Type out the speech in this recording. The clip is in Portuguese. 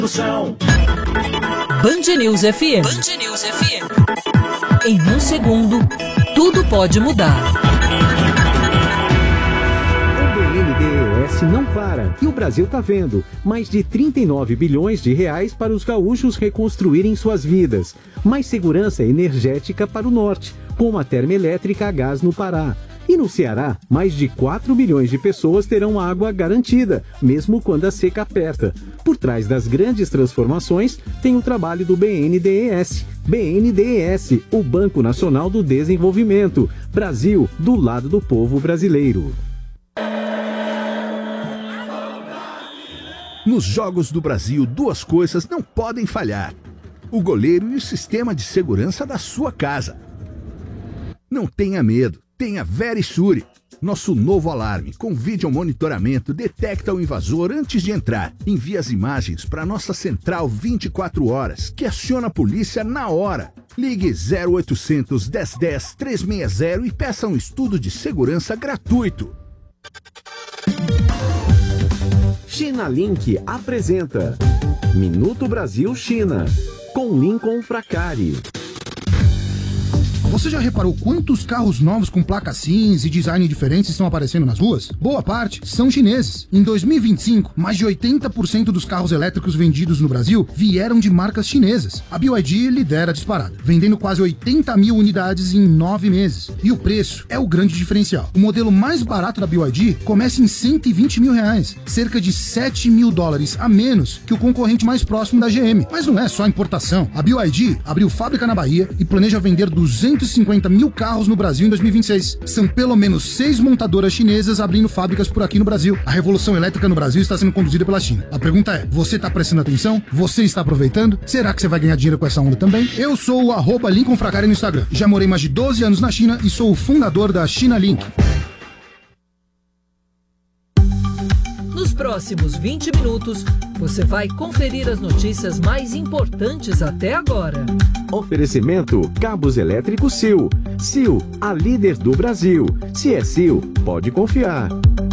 Band News FM. Band News FM. Em um segundo, tudo pode mudar. O BNDES não para e o Brasil tá vendo. Mais de 39 bilhões de reais para os gaúchos reconstruírem suas vidas. Mais segurança energética para o norte, como a termoelétrica a gás no Pará. E no Ceará, mais de 4 milhões de pessoas terão água garantida, mesmo quando a seca aperta. Por trás das grandes transformações, tem o trabalho do BNDES. BNDES, o Banco Nacional do Desenvolvimento. Brasil, do lado do povo brasileiro. Nos Jogos do Brasil, duas coisas não podem falhar: o goleiro e o sistema de segurança da sua casa. Não tenha medo. Tenha Verisure. Nosso novo alarme com vídeo monitoramento detecta o invasor antes de entrar. Envia as imagens para nossa central 24 horas, que aciona a polícia na hora. Ligue 0800 1010 360 e peça um estudo de segurança gratuito. China Link apresenta Minuto Brasil China, com Lincoln Fracari. Você já reparou quantos carros novos com placas SINs e design diferentes estão aparecendo nas ruas? Boa parte são chineses. Em 2025, mais de 80% dos carros elétricos vendidos no Brasil vieram de marcas chinesas. A BYD lidera a disparada, vendendo quase 80 mil unidades em 9 meses. E o preço é o grande diferencial. O modelo mais barato da BYD começa em 120 mil reais, cerca de 7 mil dólares a menos que o concorrente mais próximo da GM. Mas não é só importação. A BYD abriu fábrica na Bahia e planeja vender 250 mil carros no Brasil em 2026. São pelo menos 6 montadoras chinesas abrindo fábricas por aqui no Brasil. A revolução elétrica no Brasil está sendo conduzida pela China. A pergunta é, você está prestando atenção? Você está aproveitando? Será que você vai ganhar dinheiro com essa onda também? Eu sou o @Lincoln Fracari no Instagram. Já morei mais de 12 anos na China e sou o fundador da China Link. Nos próximos 20 minutos, você vai conferir as notícias mais importantes até agora. Oferecimento Cabos Elétricos Sil. Sil, a líder do Brasil. Se é Sil, pode confiar.